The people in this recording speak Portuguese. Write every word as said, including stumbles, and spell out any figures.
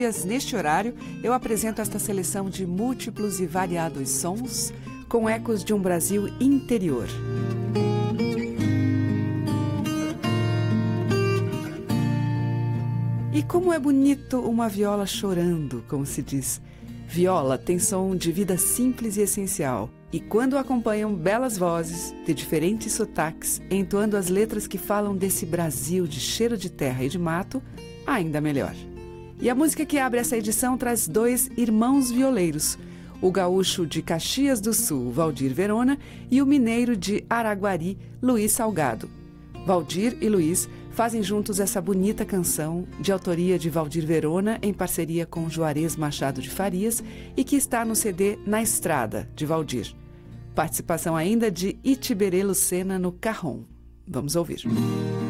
Neste horário, eu apresento esta seleção de múltiplos e variados sons com ecos de um Brasil interior. E como é bonito uma viola chorando, como se diz. Viola tem som de vida simples e essencial, e quando acompanham belas vozes de diferentes sotaques, entoando as letras que falam desse Brasil de cheiro de terra e de mato, ainda melhor. E a música que abre essa edição traz dois irmãos violeiros, o gaúcho de Caxias do Sul, Valdir Verona, e o mineiro de Araguari, Luiz Salgado. Valdir e Luiz fazem juntos essa bonita canção, de autoria de Valdir Verona, em parceria com Juarez Machado de Farias, e que está no C D Na Estrada, de Valdir. Participação ainda de Itiberê Lucena no carrom. Vamos ouvir.